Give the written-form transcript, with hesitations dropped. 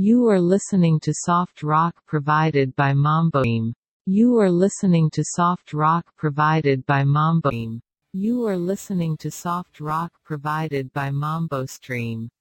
You are listening to soft rock provided by Mamboim. You are listening to soft rock provided by Mamboim. You are listening to soft rock provided by MamboStream.